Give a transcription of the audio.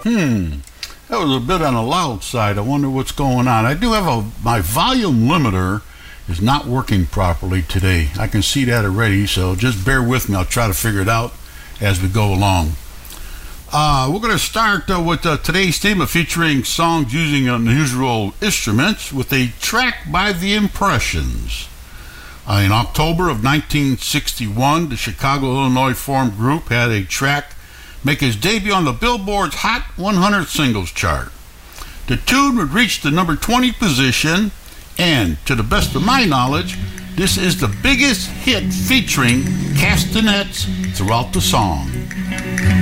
That was a bit on the loud side. I wonder what's going on. I do have my volume limiter is not working properly today. I can see that already, so just bear with me. I'll try to figure it out as we go along. We're going to start with today's theme of featuring songs using unusual instruments with a track by The Impressions. In October of 1961, the Chicago, Illinois formed group had a track make his debut on the Billboard's Hot 100 Singles chart. The tune would reach the number 20 position, and to the best of my knowledge, this is the biggest hit featuring castanets throughout the song.